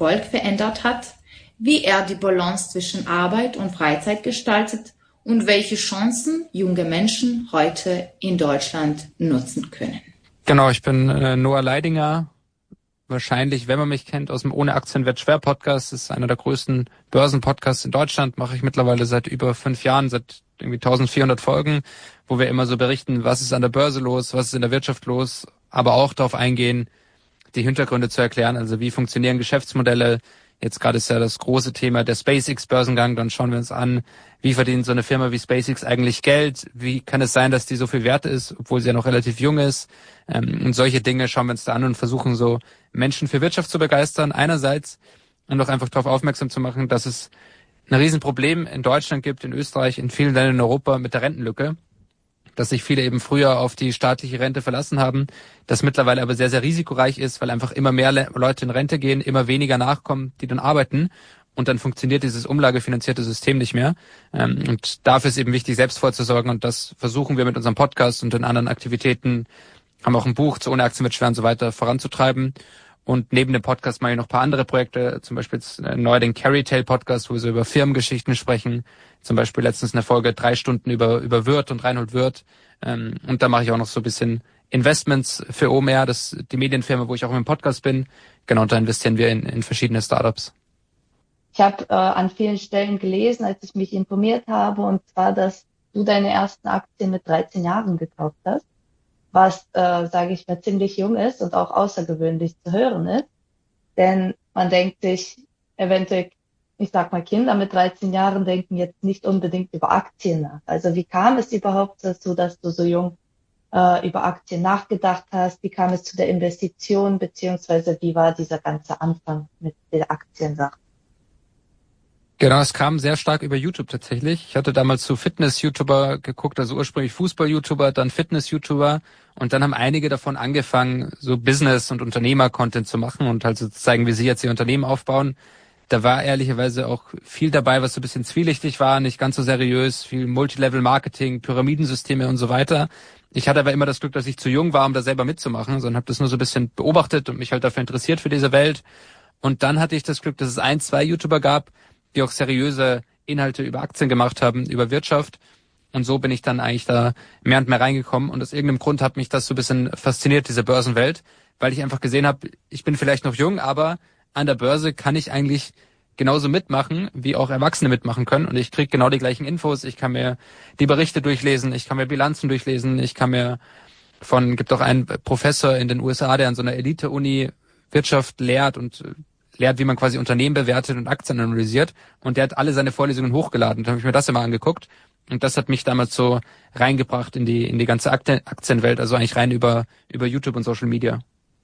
Erfolg verändert hat, wie er die Balance zwischen Arbeit und Freizeit gestaltet und welche Chancen junge Menschen heute in Deutschland nutzen können. Genau, ich bin Noah Leidinger. Wahrscheinlich, wenn man mich kennt, aus dem Ohne Aktien wird schwer Podcast. Das ist einer der größten Börsenpodcasts in Deutschland. Mache ich mittlerweile seit über 5 Jahren, seit irgendwie 1400 Folgen, wo wir immer so berichten, was ist an der Börse los, was ist in der Wirtschaft los, aber auch darauf eingehen, die Hintergründe zu erklären. Also wie funktionieren Geschäftsmodelle? Jetzt gerade ist ja das große Thema der SpaceX-Börsengang. Dann schauen wir uns an, wie verdient so eine Firma wie SpaceX eigentlich Geld? Wie kann es sein, dass die so viel wert ist, obwohl sie ja noch relativ jung ist? Und solche Dinge schauen wir uns da an und versuchen so Menschen für Wirtschaft zu begeistern. Einerseits, und auch einfach darauf aufmerksam zu machen, dass es ein Riesenproblem in Deutschland gibt, in Österreich, in vielen Ländern in Europa mit der Rentenlücke. Dass sich viele eben früher auf die staatliche Rente verlassen haben, das mittlerweile aber sehr, sehr risikoreich ist, weil einfach immer mehr Leute in Rente gehen, immer weniger nachkommen, die dann arbeiten und dann funktioniert dieses umlagefinanzierte System nicht mehr. Und dafür ist eben wichtig, selbst vorzusorgen und das versuchen wir mit unserem Podcast und den anderen Aktivitäten, haben auch ein Buch zu Ohne Aktien wird schwer und so weiter voranzutreiben. Und neben dem Podcast mache ich noch ein paar andere Projekte, zum Beispiel jetzt neu den Carry Tale Podcast, wo wir so über Firmengeschichten sprechen. Zum Beispiel letztens eine Folge 3 Stunden über Wirth und Reinhold Wirth. Und da mache ich auch noch so ein bisschen Investments für OMR, das die Medienfirma, wo ich auch im Podcast bin. Genau, und da investieren wir in verschiedene Startups. Ich habe an vielen Stellen gelesen, als ich mich informiert habe, und zwar, dass du deine ersten Aktien mit 13 Jahren gekauft hast, was, sage ich mal, ziemlich jung ist und auch außergewöhnlich zu hören ist. Denn man denkt sich eventuell, ich sag mal, Kinder mit 13 Jahren denken jetzt nicht unbedingt über Aktien nach. Also wie kam es überhaupt dazu, dass du so jung über Aktien nachgedacht hast? Wie kam es zu der Investition, beziehungsweise wie war dieser ganze Anfang mit der Aktiensache? Genau, es kam sehr stark über YouTube tatsächlich. Ich hatte damals so Fitness-YouTuber geguckt, also ursprünglich Fußball-YouTuber, dann Fitness-YouTuber und dann haben einige davon angefangen, so Business- und Unternehmer-Content zu machen und halt so zu zeigen, wie sie jetzt ihr Unternehmen aufbauen. Da war ehrlicherweise auch viel dabei, was so ein bisschen zwielichtig war, nicht ganz so seriös, viel Multilevel-Marketing, Pyramidensysteme und so weiter. Ich hatte aber immer das Glück, dass ich zu jung war, um da selber mitzumachen, sondern habe das nur so ein bisschen beobachtet und mich halt dafür interessiert für diese Welt. Und dann hatte ich das Glück, dass es 1, 2 YouTuber gab, die auch seriöse Inhalte über Aktien gemacht haben, über Wirtschaft. Und so bin ich dann eigentlich da mehr und mehr reingekommen. Und aus irgendeinem Grund hat mich das so ein bisschen fasziniert, diese Börsenwelt, weil ich einfach gesehen habe, ich bin vielleicht noch jung, aber an der Börse kann ich eigentlich genauso mitmachen, wie auch Erwachsene mitmachen können. Und ich kriege genau die gleichen Infos. Ich kann mir die Berichte durchlesen, ich kann mir Bilanzen durchlesen, gibt auch einen Professor in den USA, der an so einer Elite-Uni Wirtschaft lehrt und lehrt, wie man quasi Unternehmen bewertet und Aktien analysiert. Und der hat alle seine Vorlesungen hochgeladen. Da habe ich mir das immer angeguckt. Und das hat mich damals so reingebracht in die ganze Aktienwelt, also eigentlich rein über YouTube und Social Media.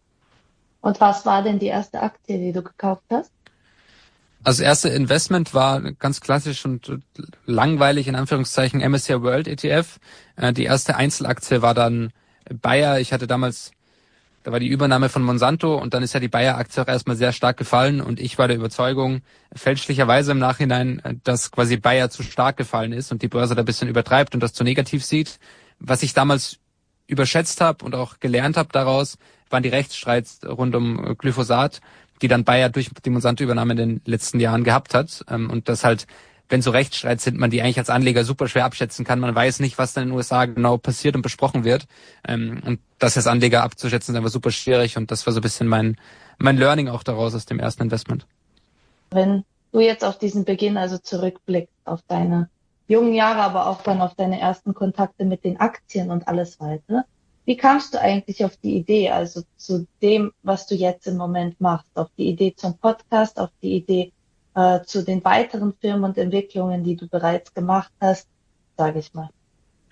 Und was war denn die erste Aktie, die du gekauft hast? Also das erste Investment war ganz klassisch und langweilig, in Anführungszeichen, MSCI World ETF. Die erste Einzelaktie war dann Bayer. Ich hatte damals, da war die Übernahme von Monsanto und dann ist ja die Bayer-Aktie auch erstmal sehr stark gefallen und ich war der Überzeugung, fälschlicherweise im Nachhinein, dass quasi Bayer zu stark gefallen ist und die Börse da ein bisschen übertreibt und das zu negativ sieht. Was ich damals überschätzt habe und auch gelernt habe daraus, waren die Rechtsstreits rund um Glyphosat, die dann Bayer durch die Monsanto-Übernahme in den letzten Jahren gehabt hat. Und das halt, wenn so Rechtsstreits sind, man die eigentlich als Anleger super schwer abschätzen kann. Man weiß nicht, was dann in den USA genau passiert und besprochen wird. Und das als Anleger abzuschätzen, ist einfach super schwierig. Und das war so ein bisschen mein Learning auch daraus aus dem ersten Investment. Wenn du jetzt auf diesen Beginn also zurückblickst, auf deine jungen Jahre, aber auch dann auf deine ersten Kontakte mit den Aktien und alles weiter, wie kamst du eigentlich auf die Idee, also zu dem, was du jetzt im Moment machst, auf die Idee zum Podcast, auf die Idee zu den weiteren Firmen und Entwicklungen, die du bereits gemacht hast, sage ich mal?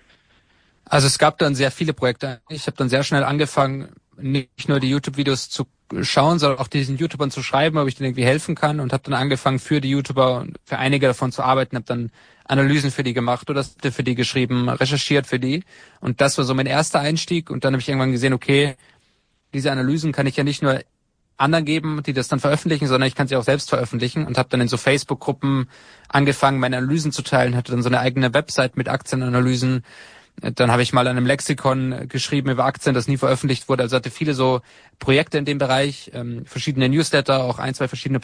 Also es gab dann sehr viele Projekte. Ich habe dann sehr schnell angefangen, nicht nur die YouTube-Videos zu schauen, sondern auch diesen YouTubern zu schreiben, ob ich denen irgendwie helfen kann und habe dann angefangen, für die YouTuber und für einige davon zu arbeiten, habe dann Analysen für die gemacht oder für die geschrieben, recherchiert für die und das war so mein erster Einstieg und dann habe ich irgendwann gesehen, okay, diese Analysen kann ich ja nicht nur anderen geben, die das dann veröffentlichen, sondern ich kann sie auch selbst veröffentlichen und habe dann in so Facebook-Gruppen angefangen, meine Analysen zu teilen, hatte dann so eine eigene Website mit Aktienanalysen. Dann habe ich mal an einem Lexikon geschrieben über Aktien, das nie veröffentlicht wurde. Also hatte viele so Projekte in dem Bereich, verschiedene Newsletter, auch 1, 2 verschiedene